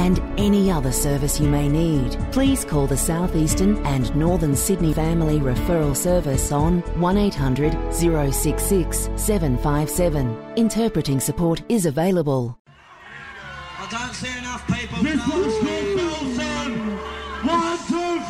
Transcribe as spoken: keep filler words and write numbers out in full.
and any other service you may need. Please call the South Eastern and Northern Sydney Family Referral Service on one eight hundred, oh six six, seven five seven. Interpreting support is available. I don't see enough people. This one's called Wilson. One,